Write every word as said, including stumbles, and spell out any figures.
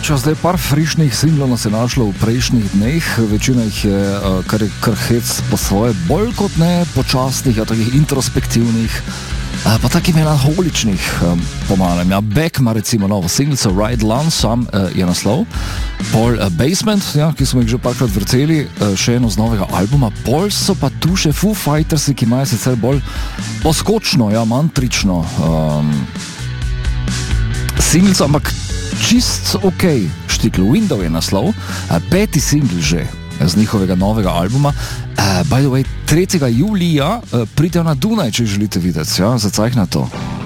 Drugače, zdaj par frišnih singlov nas je našlo v prejšnjih dneh, večina jih je uh, kar, kar hec po svoje, bolj kot ne počasnih, a takih introspektivnih, uh, pa takih melanholičnih um, pomalem. Ja, Beck ima recimo novo singlico Ride Lonesome uh, je naslov, pol uh, Basement, ja, ki smo jih že parkrat vrteli, uh, še eno z novega albuma, pol so pa tu še Foo Fightersi, ki imajo sicer bolj poskočno, ja, mantrično um, singlico, ampak čist ok, štikl Window je naslov, peti singl že z njihovega novega albuma. Uh, by the way, tretjega julija uh, pridem na Dunaj, če želite videti, ja, zacajh na to.